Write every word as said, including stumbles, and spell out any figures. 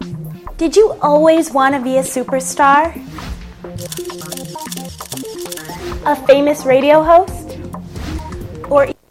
Did you always want to be a superstar? A famous radio host? Or